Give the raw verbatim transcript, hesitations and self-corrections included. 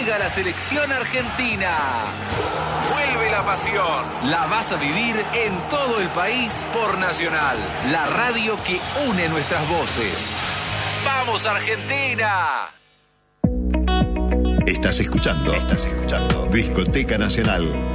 Juega la selección argentina. Vuelve la pasión. La vas a vivir en todo el país por Nacional, la radio que une nuestras voces. ¡Vamos, Argentina! Estás escuchando, estás escuchando Discoteca Nacional.